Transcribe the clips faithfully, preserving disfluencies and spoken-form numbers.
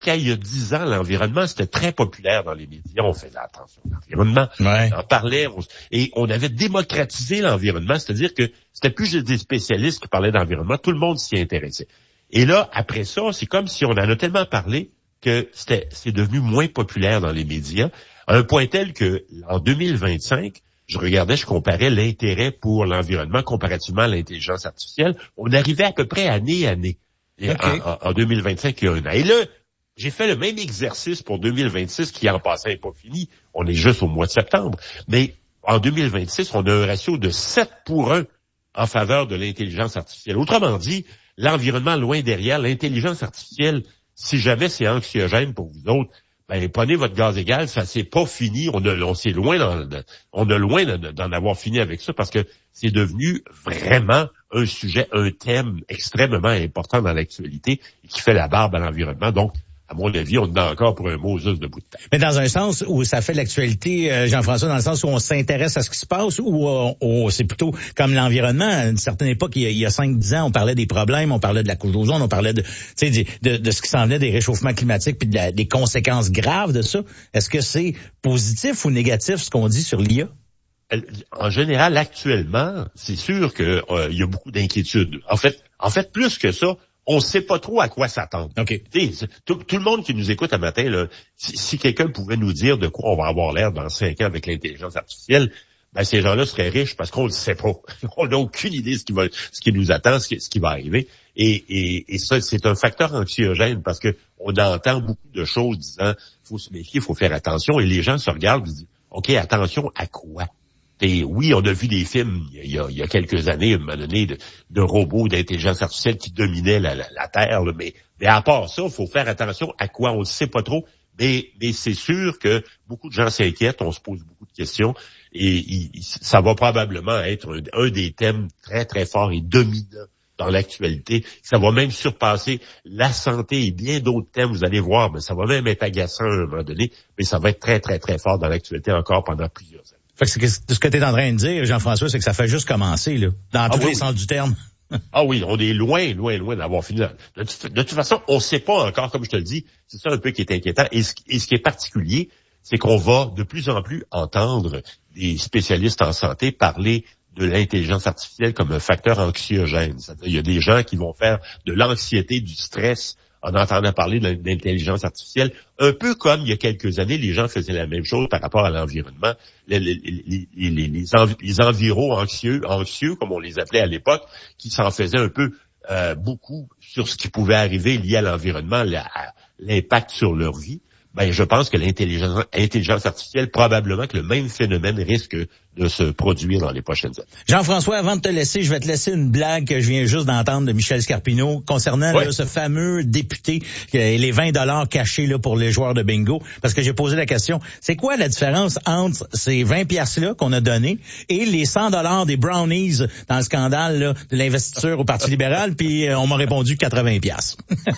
quand il y a dix ans, l'environnement, c'était très populaire dans les médias. On faisait attention à l'environnement. Ouais. On en parlait. On, et on avait démocratisé l'environnement. C'est-à-dire que c'était plus juste des spécialistes qui parlaient d'environnement. Tout le monde s'y intéressait. Et là, après ça, c'est comme si on en a tellement parlé que c'était, c'est devenu moins populaire dans les médias. À un point tel que, en deux mille vingt-cinq, je regardais, je comparais l'intérêt pour l'environnement comparativement à l'intelligence artificielle. On arrivait à peu près année à année. Okay. En, en, en deux mille vingt-cinq, il y a un an. Et là, j'ai fait le même exercice pour deux mille vingt-six, qui en passant n'est pas fini. On est juste au mois de septembre. Mais en deux mille vingt-six, on a un ratio de sept pour un en faveur de l'intelligence artificielle. Autrement dit, l'environnement loin derrière, l'intelligence artificielle, si jamais c'est anxiogène pour vous autres, ben prenez votre gaz égal, ça c'est pas fini. On a, on s'est loin, dans, on a loin d'en avoir fini avec ça parce que c'est devenu vraiment un sujet, un thème extrêmement important dans l'actualité et qui fait la barbe à l'environnement. Donc, à mon avis, on en a encore pour un Moses de bout de temps. Mais dans un sens où ça fait l'actualité, euh, Jean-François, dans le sens où on s'intéresse à ce qui se passe, ou euh, on, c'est plutôt comme l'environnement. À une certaine époque, il y a, il y a cinq dix ans, on parlait des problèmes, on parlait de la couche d'ozone, on parlait de, tu sais, de, de, de ce qui s'en venait des réchauffements climatiques puis de la, des conséquences graves de ça. Est-ce que c'est positif ou négatif ce qu'on dit sur l'I A? En général, actuellement, c'est sûr que euh, il y a beaucoup d'inquiétudes. En fait, en fait, plus que ça, on ne sait pas trop à quoi s'attendre. Okay. Tout, tout le monde qui nous écoute un matin, là, si, si quelqu'un pouvait nous dire de quoi on va avoir l'air dans cinq ans avec l'intelligence artificielle, ben ces gens-là seraient riches parce qu'on ne le sait pas. On n'a aucune idée de ce qui va, ce qui nous attend, ce qui, ce qui va arriver. Et, et, et ça, c'est un facteur anxiogène parce que on entend beaucoup de choses disant faut se méfier, faut faire attention, et les gens se regardent et se disent OK, attention à quoi? Et oui, on a vu des films il y a, il y a quelques années, à un moment donné, de, de robots d'intelligence artificielle qui dominaient la, la, la Terre. Là, mais, mais à part ça, il faut faire attention à quoi, on ne sait pas trop. Mais, mais c'est sûr que beaucoup de gens s'inquiètent, on se pose beaucoup de questions. Et il, ça va probablement être un, un des thèmes très, très forts et dominants dans l'actualité. Ça va même surpasser la santé et bien d'autres thèmes, vous allez voir. Mais ça va même être agaçant à un moment donné. Mais ça va être très, très, très fort dans l'actualité encore pendant plusieurs années. Fait que c'est, ce que tu es en train de dire, Jean-François, c'est que ça fait juste commencer, là, dans ah, tous oui, les oui. sens du terme. Ah oui, on est loin, loin, loin d'avoir fini. De, de, de toute façon, on ne sait pas encore, comme je te le dis, c'est ça un peu qui est inquiétant. Et ce, et ce qui est particulier, c'est qu'on va de plus en plus entendre des spécialistes en santé parler de l'intelligence artificielle comme un facteur anxiogène. C'est-à-dire, il y a des gens qui vont faire de l'anxiété, du stress, en entendant parler de l'intelligence artificielle, un peu comme il y a quelques années, les gens faisaient la même chose par rapport à l'environnement. Les, les, les, les, les, env- les enviros anxieux, anxieux, comme on les appelait à l'époque, qui s'en faisaient un peu euh, beaucoup sur ce qui pouvait arriver lié à l'environnement, la, à l'impact sur leur vie. Ben, je pense que l'intelligence intelligence artificielle, probablement que le même phénomène risque de se produire dans les prochaines années. Jean-François, avant de te laisser, je vais te laisser une blague que je viens juste d'entendre de Michel Scarpino concernant ouais. là, ce fameux député et les vingt dollars cachés là pour les joueurs de bingo. Parce que j'ai posé la question, c'est quoi la différence entre ces vingt piastres-là qu'on a donnés et les cent dollars des brownies dans le scandale là, de l'investiture au Parti libéral, puis euh, on m'a répondu quatre-vingts piastres.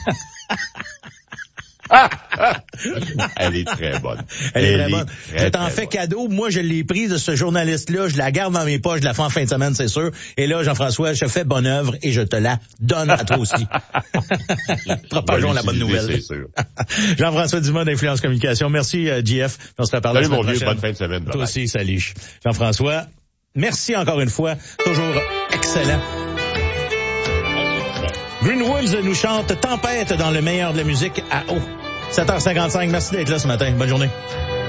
Ah, ah. Elle est très bonne. Elle, Elle est très bonne. Très, je t'en fais bonne. Cadeau. Moi, je l'ai prise de ce journaliste-là. Je la garde dans mes poches. Je la fais en fin de semaine, c'est sûr. Et là, Jean-François, je fais bonne œuvre et je te la donne à toi aussi. Propageons la bonne nouvelle. C'est sûr. Jean-François Dumas d'Influence Communication. Merci, euh, J F. On se reparle la semaine prochaine. Bonne fin de semaine. Toi aussi, salut. Jean-François, merci encore une fois. Toujours excellent. Greenwoods nous chante Tempête dans le meilleur de la musique à eau. sept heures cinquante-cinq. Merci d'être là ce matin. Bonne journée.